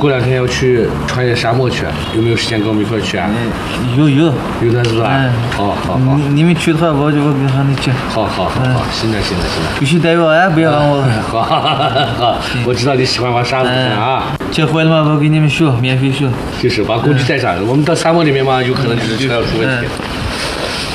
过2天要去穿越沙漠去，有没有时间跟我们一块去啊？ 有的是吧？好。 你们去的话，我跟他们去。 好，行了。 必须带我啊，不要让我。 好，我知道你喜欢玩沙子啊。 学会了吗？我给你们学，免费学。 就是把工具带上，我们到沙漠里面嘛，有可能就是车要出问题。